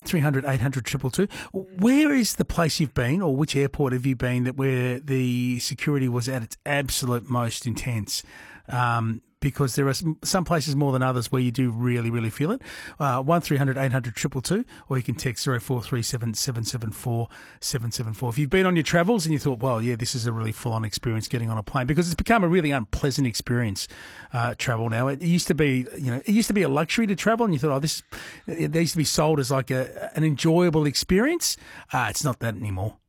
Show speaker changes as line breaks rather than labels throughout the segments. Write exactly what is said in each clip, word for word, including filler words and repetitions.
three hundred eight hundred two two two. Where is the place you've been, or which airport have you been that where the security was at its absolute most intense? Um, because there are some places more than others where you do really, really feel it. Uh, one three hundred eight hundred two two two, or you can text zero four three seven seven seven four seven seven four. If you've been on your travels and you thought, well, yeah, this is a really full-on experience getting on a plane, because it's become a really unpleasant experience, uh, travel now. It used to be, you know, it used to be a luxury to travel, and you thought, oh, this, it used to be sold as like a, an enjoyable experience. Uh, it's not that anymore.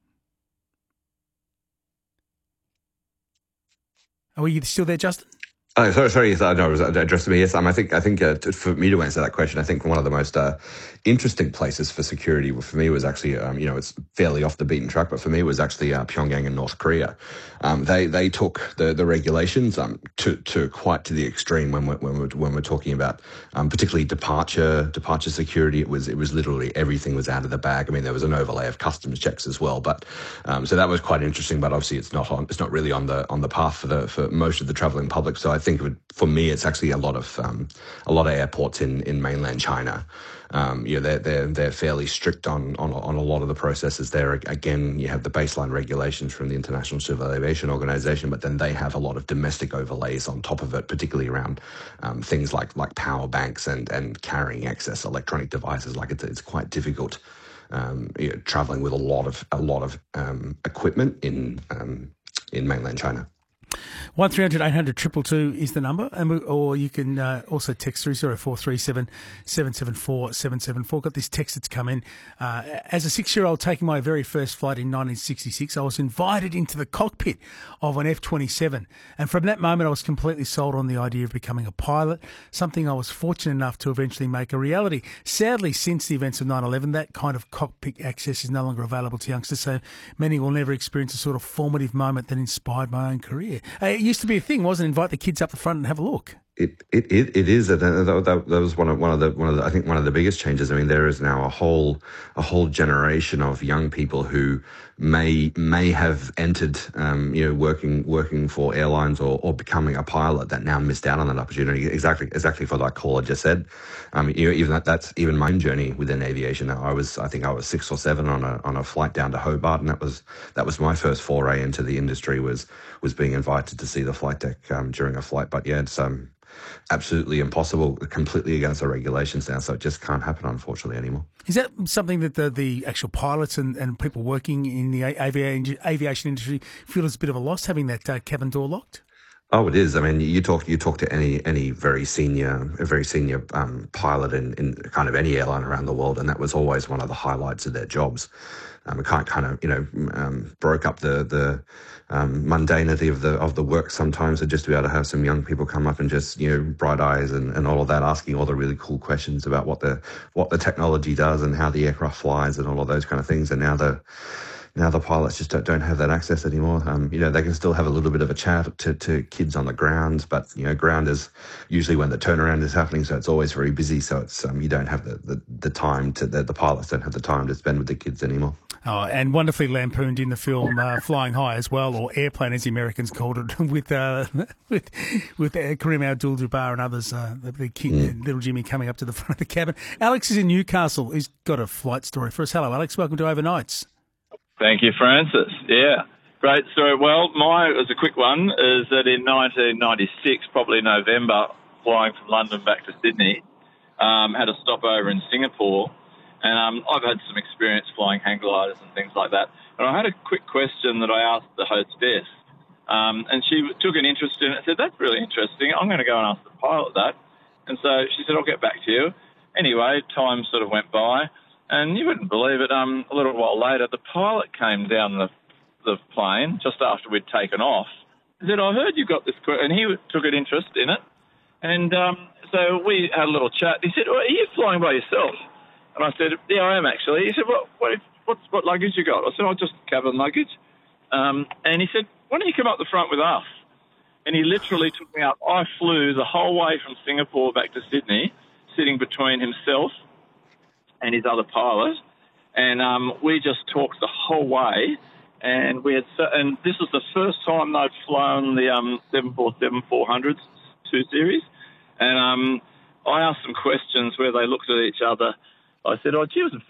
Are you still there, Justin?
Oh, sorry, sorry. Yes, I know it was addressed to me. Yes, um, I think I think uh, to, for me to answer that question, I think one of the most uh, interesting places for security for me was actually, um, you know, it's fairly off the beaten track, but for me it was actually uh, Pyongyang in North Korea. Um, they they took the the regulations um, to to quite to the extreme when we're when we're, when we're talking about um, particularly departure departure security. It was it was literally everything was out of the bag. I mean, there was an overlay of customs checks as well, but um, so that was quite interesting. But obviously, it's not on it's not really on the on the path for the for most of the traveling public. So I think think of it, for me, it's actually a lot of um, a lot of airports in, in mainland China. Um, you know, they're they're they're fairly strict on, on on a lot of the processes there. Again, you have the baseline regulations from the International Civil Aviation Organization, but then they have a lot of domestic overlays on top of it, particularly around um, things like like power banks and and carrying excess electronic devices. Like it's it's quite difficult um, you know, traveling with a lot of a lot of um, equipment in um, in mainland China.
one three hundred eight hundred two two two is the number, and we, or you can uh, also text through zero four three seven seven seven four seven seven four. Got this text that's come in. Uh, as a six-year-old taking my very first flight in nineteen sixty-six, I was invited into the cockpit of an F twenty-seven, and from that moment I was completely sold on the idea of becoming a pilot, something I was fortunate enough to eventually make a reality. Sadly, since the events of nine eleven, that kind of cockpit access is no longer available to youngsters, so many will never experience a sort of formative moment that inspired my own career. Uh, it used to be a thing, wasn't it? Invite the kids up the front and have a look.
It it it, it is. That, that, that was one of one of the one of the I think one of the biggest changes. I mean, there is now a whole a whole generation of young people who may may have entered, um, you know, working working for airlines or, or becoming a pilot that now missed out on that opportunity. Exactly exactly for that caller just said. Um, you know, even that that's even my own journey within aviation. I was I think I was six or seven on a on a flight down to Hobart, and that was that was my first foray into the industry. Was was being invited to see the flight deck um, during a flight. But yeah, it's um. absolutely impossible, completely against the regulations now, so it just can't happen, unfortunately, anymore.
Is that something that the, the actual pilots and, and people working in the aviation, aviation industry feel is a bit of a loss, having that uh, cabin door locked?
Oh, it is. I mean, you talk you talk to any any very senior, a very senior um, pilot in, in kind of any airline around the world, and that was always one of the highlights of their jobs. Um, it kind kind of you know um, broke up the the um, mundanity of the of the work sometimes, and just to be able to have some young people come up and just you know bright eyes and, and all of that, asking all the really cool questions about what the what the technology does and how the aircraft flies and all of those kind of things. And now the Now the pilots just don't, don't have that access anymore. Um, you know, they can still have a little bit of a chat to, to kids on the ground, but, you know, ground is usually when the turnaround is happening, so it's always very busy. So it's um, you don't have the, the, the time to, the, the pilots don't have the time to spend with the kids anymore.
Oh, and wonderfully lampooned in the film uh, Flying High as well, or Airplane as the Americans called it, with uh, with with uh, Kareem Abdul-Jabbar and others, uh, the, the kid, mm. little Jimmy coming up to the front of the cabin. Alex is in Newcastle. He's got a flight story for us. Hello, Alex. Welcome to Overnights.
Thank you, Francis. Yeah, great story. Well, my as a quick one is that in nineteen ninety-six, probably November, flying from London back to Sydney, um, had a stopover in Singapore, and um, I've had some experience flying hang gliders and things like that. And I had a quick question that I asked the hostess, um, and she took an interest in it and said, "That's really interesting. I'm going to go and ask the pilot that." And so she said, "I'll get back to you." Anyway, time sort of went by. And you wouldn't believe it, um, a little while later, the pilot came down the the plane just after we'd taken off. He said, "I heard you got this," and he took an interest in it. And um, so we had a little chat. He said, "Well, are you flying by yourself?" And I said, "Yeah, I am actually." He said, "What what what, what luggage you got?" I said, "Oh, just cabin luggage." Um, and he said, "Why don't you come up the front with us?" And he literally took me up. I flew the whole way from Singapore back to Sydney, sitting between himself and his other pilot, and um, we just talked the whole way. And we had, and this was the first time they'd flown the um, seven forty-seven four hundreds two series. And um, I asked some questions where they looked at each other. I said, "Oh, gee, it was a